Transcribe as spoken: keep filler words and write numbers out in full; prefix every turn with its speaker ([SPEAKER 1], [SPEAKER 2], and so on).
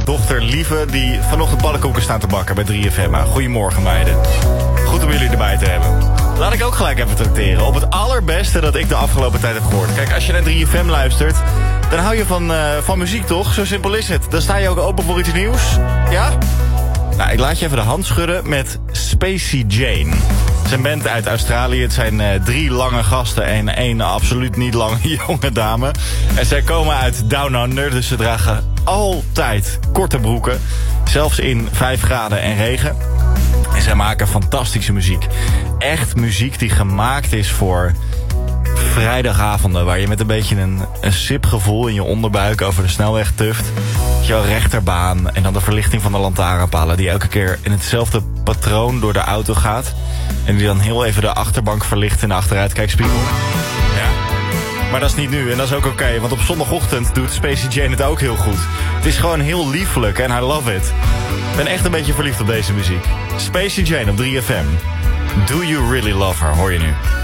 [SPEAKER 1] dochter Lieve, die vanochtend pannenkoeken staan te bakken bij drie F M. Goedemorgen meiden. Goed om jullie erbij te hebben. Laat ik ook gelijk even tracteren op het allerbeste dat ik de afgelopen tijd heb gehoord. Kijk, als je naar drie F M luistert, dan hou je van, uh, van muziek toch? Zo simpel is het. Dan sta je ook open voor iets nieuws. Ja? Nou, ik laat je even de hand schudden met Spacey Jane. Het is een band uit Australië. Het zijn uh, drie lange gasten en één absoluut niet lange jonge dame. En zij komen uit Down Under, dus ze dragen altijd korte broeken. Zelfs in vijf graden en regen. En zij maken fantastische muziek. Echt muziek die gemaakt is voor vrijdagavonden, waar je met een beetje een, een sipgevoel in je onderbuik over de snelweg tuft. Jouw rechterbaan en dan de verlichting van de lantaarnpalen die elke keer in hetzelfde patroon door de auto gaat. En die dan heel even de achterbank verlicht in de achteruitkijkspiegel. Ja. Maar dat is niet nu en dat is ook oké, okay, want op zondagochtend doet Spacey Jane het ook heel goed. Het is gewoon heel liefelijk en I love it. Ik ben echt een beetje verliefd op deze muziek. Spacey Jane op drie F M. Do You Really Love Her, hoor je nu.